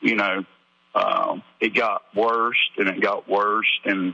it got worse and it got worse. And,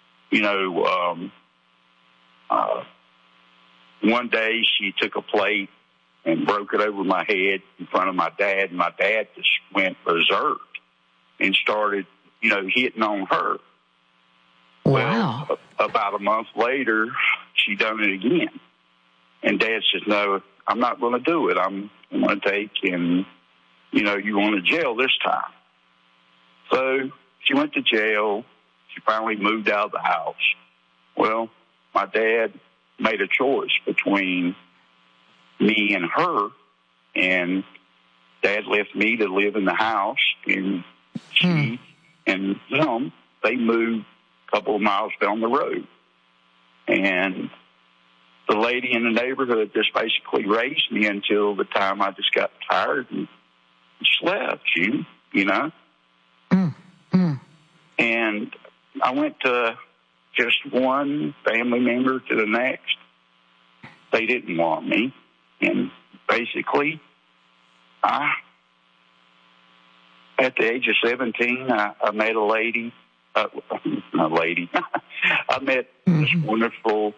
one day she took a plate and broke it over my head in front of my dad. And my dad just went berserk and started, hitting on her. Wow. Well, about a month later, she done it again. And Dad says, no, I'm not going to do it. I'm going to take and, you going to jail this time. So she went to jail. She finally moved out of the house. Well, my dad made a choice between me and her, and Dad left me to live in the house, and she and him, they moved a couple of miles down the road. And the lady in the neighborhood just basically raised me until the time I just got tired and just left, And I went to just one family member to the next. They didn't want me. And basically, at the age of 17, I met a lady. I met this wonderful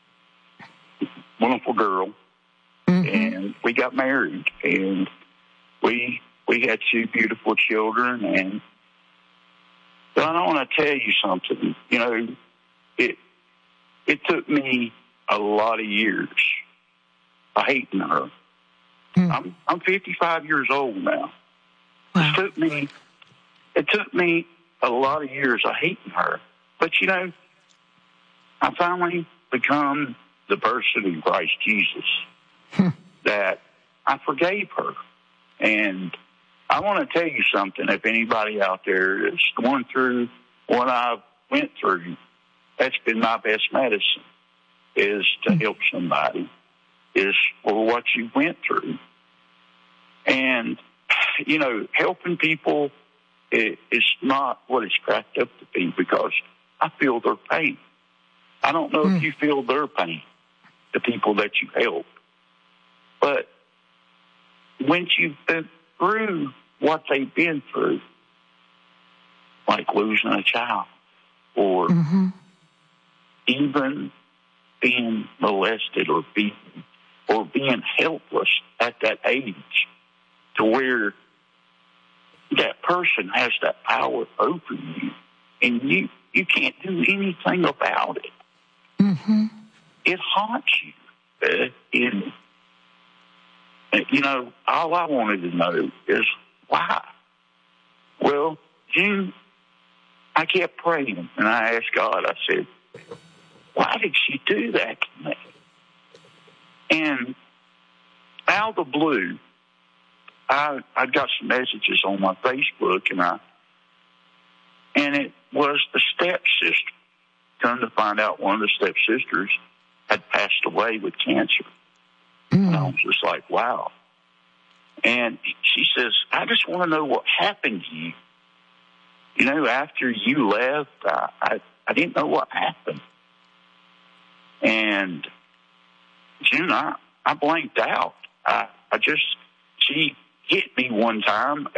girl, and we got married, and we had 2 beautiful children. And but I want to tell you something. It took me a lot of years of hating her. I'm 55 years old now. Wow. It took me a lot of years of hating her. But I finally become the person in Christ Jesus that I forgave her. And I want to tell you something. If anybody out there is going through what I went through, that's been my best medicine, is to help somebody, is for what you went through. And, helping people is not what it's cracked up to be, because I feel their pain. I don't know if you feel their pain, the people that you help. But when you've been through what they've been through, like losing a child, or even being molested or beaten, or being helpless at that age, to where that person has that power over you, and you can't do anything about it. It haunts you. All I wanted to know is why. Well, June, I kept praying, and I asked God, I said, why did she do that to me? And out of the blue, I got some messages on my Facebook, and it was the stepsister. Come to find out, one of the stepsisters had passed away with cancer. And I was just like, wow. And she says, I just want to know what happened to you. After you left, I didn't know what happened. And June, I blanked out. She hit me one time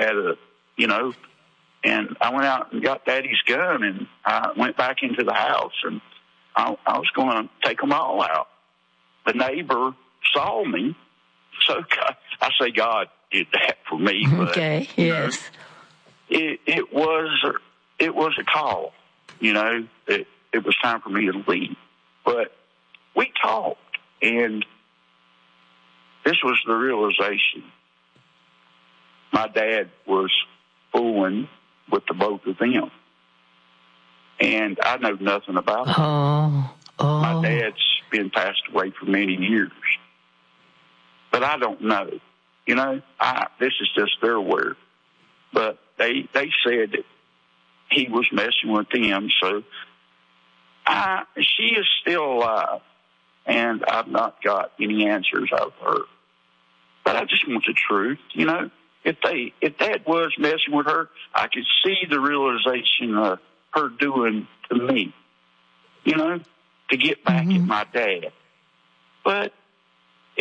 and I went out and got Daddy's gun, and I went back into the house, and I was going to take them all out. The neighbor saw me, so I say God did that for me. Okay, but, yes. It was a call. It was time for me to leave. But we talked, and this was the realization. My dad was fooling with the both of them, and I know nothing about it. My dad's been passed away for many years, but I don't know. This is just their word. But they said that he was messing with them, so she is still alive, and I've not got any answers out of her. But I just want the truth, If Dad was messing with her, I could see the realization of her doing to me, to get back at my dad. But,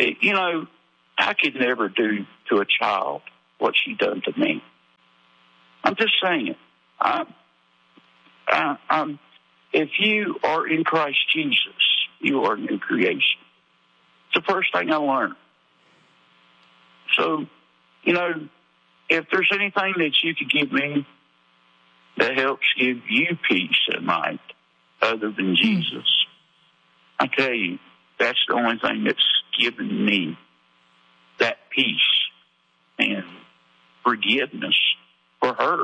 I could never do to a child what she done to me. I'm just saying. If you are in Christ Jesus, you are a new creation. It's the first thing I learned. So, if there's anything that you could give me that helps give you peace at night other than Jesus, I tell you, that's the only thing that's given me that peace and forgiveness for her,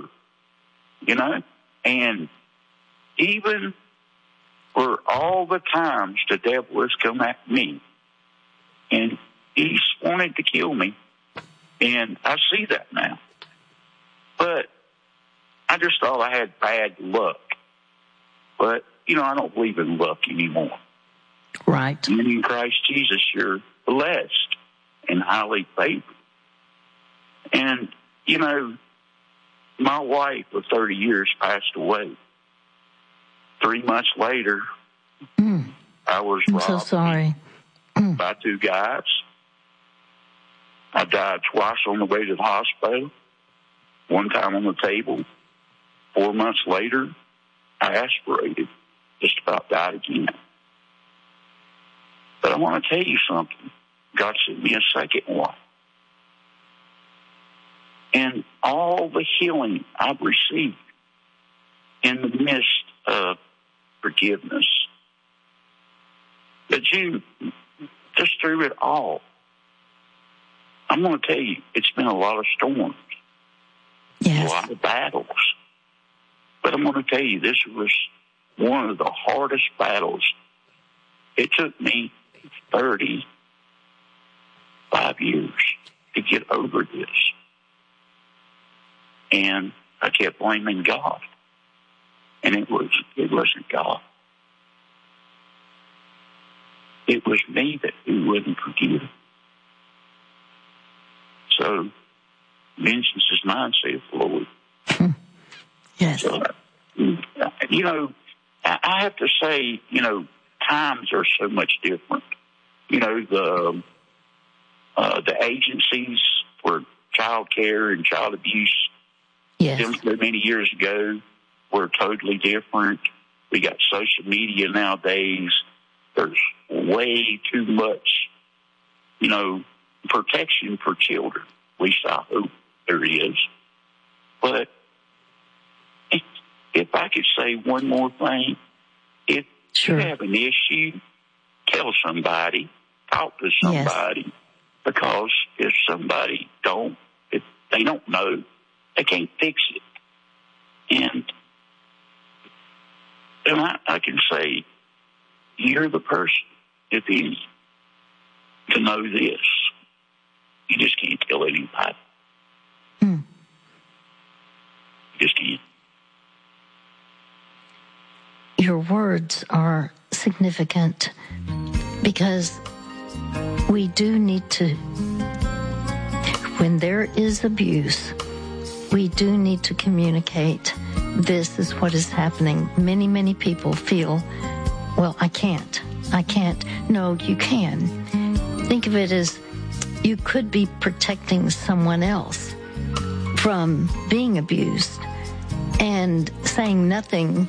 and even for all the times the devil has come at me and he's wanted to kill me, and I see that now. But I just thought I had bad luck. But, I don't believe in luck anymore. Right. In Christ Jesus, you're blessed and highly favored. And, my wife of 30 years passed away. 3 months later, I was I'm robbed so sorry. by 2 guys. I died twice on the way to the hospital, one time on the table. 4 months later, I aspirated, just about died again. But I want to tell you something. God sent me a second wife. And all the healing I've received in the midst of forgiveness. But just through it all, I'm going to tell you, it's been a lot of storms, yes, a lot of battles. But I'm going to tell you, this was one of the hardest battles. It took me 35 years to get over this. And I kept blaming God. And it wasn't God. It was me that who wouldn't forgive. So, vengeance is mine, saith the Lord. Yes. So, I have to say, times are so much different. The agencies for child care and child abuse, yes, so many years ago, were totally different. We got social media nowadays. There's way too much, protection for children. At least I hope there is. But if I could say one more thing, if sure, you have an issue, tell somebody, talk to somebody, yes, because if they don't know, they can't fix it. And I can say, you're the person, if any, to know this. You just can't tell anybody. You just can't. Your words are significant because we do need to, when there is abuse, we do need to communicate. This is what is happening. Many, many people feel, well, I can't. No, you can. Think of it as you could be protecting someone else from being abused, and saying nothing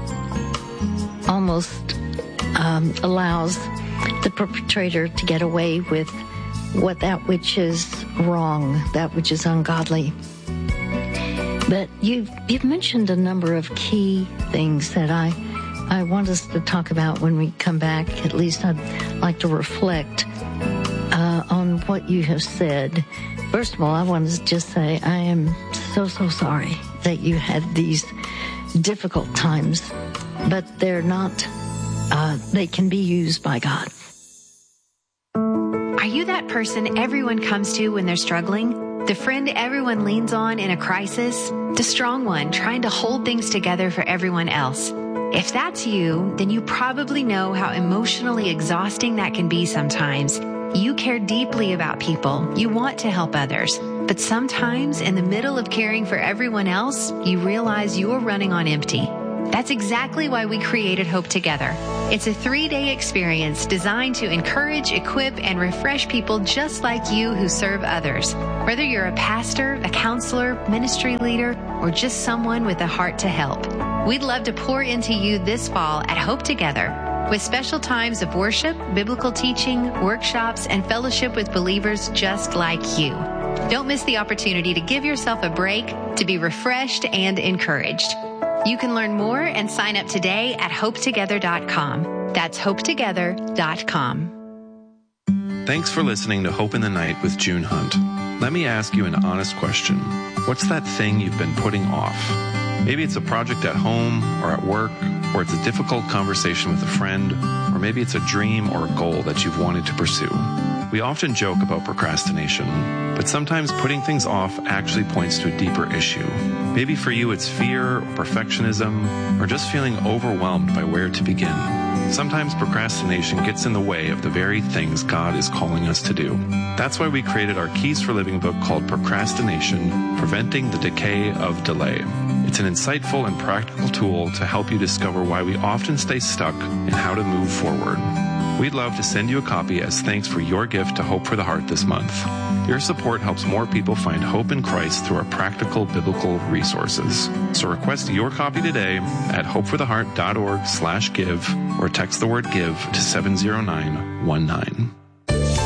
almost allows the perpetrator to get away with that which is wrong, that which is ungodly. But you've mentioned a number of key things that I want us to talk about when we come back. At least I'd like to reflect on what you have said. First of all, I want to just say I am so sorry that you had these difficult times, but they're not, they can be used by God. Are you that person everyone comes to when they're struggling? The friend everyone leans on in a crisis? The strong one trying to hold things together for everyone else? If that's you, then you probably know how emotionally exhausting that can be sometimes. You care deeply about people. You want to help others. But sometimes, in the middle of caring for everyone else, you realize you're running on empty. That's exactly why we created Hope Together. It's a 3-day experience designed to encourage, equip, and refresh people just like you who serve others. Whether you're a pastor, a counselor, ministry leader, or just someone with a heart to help. We'd love to pour into you this fall at Hope Together with special times of worship, biblical teaching, workshops, and fellowship with believers just like you. Don't miss the opportunity to give yourself a break, to be refreshed and encouraged. You can learn more and sign up today at hopetogether.com. That's hopetogether.com. Thanks for listening to Hope in the Night with June Hunt. Let me ask you an honest question. What's that thing you've been putting off? Maybe it's a project at home or at work, or it's a difficult conversation with a friend, or maybe it's a dream or a goal that you've wanted to pursue. We often joke about procrastination, but sometimes putting things off actually points to a deeper issue. Maybe for you it's fear or perfectionism, or just feeling overwhelmed by where to begin. Sometimes procrastination gets in the way of the very things God is calling us to do. That's why we created our Keys for Living book called Procrastination, Preventing the Decay of Delay. It's an insightful and practical tool to help you discover why we often stay stuck and how to move forward. We'd love to send you a copy as thanks for your gift to Hope for the Heart this month. Your support helps more people find hope in Christ through our practical biblical resources. So request your copy today at hopefortheheart.org/give or text the word give to 70919.